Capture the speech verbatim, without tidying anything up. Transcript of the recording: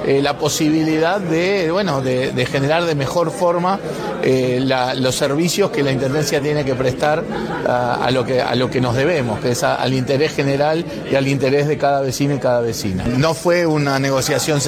eh, la posibilidad de, bueno, de, de generar de mejor forma eh, la, los servicios que la Intendencia tiene que prestar a, a, lo que, a lo que nos debemos, que es a, al interés general y al interés de cada vecino y cada vecina. No fue una negociación